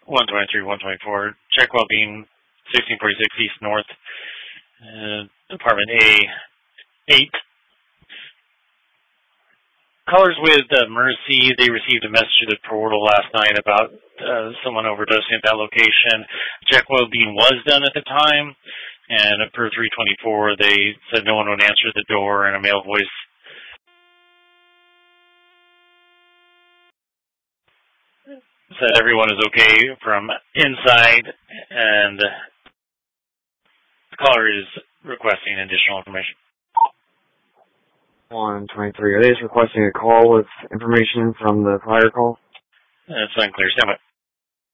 123, 124. Check well-being, 1646 East North, apartment A8. Callers with Mercy, they received a message to the portal last night about someone overdosing at that location. Check well-being was done at the time, and per 324, they said no one would answer the door, and a male voice said everyone is okay from inside, and the caller is requesting additional information. 123. Are they requesting a call with information from the prior call? It's unclear. Stand by.